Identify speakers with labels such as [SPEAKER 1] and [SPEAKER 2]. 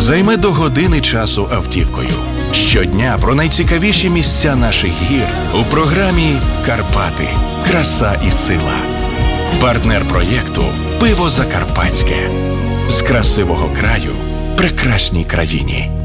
[SPEAKER 1] займе до години часу автівкою. Щодня про найцікавіші місця наших гір у програмі «Карпати. Краса і сила». Партнер проєкту «Пиво Закарпатське». З красивого краю прекрасній країні.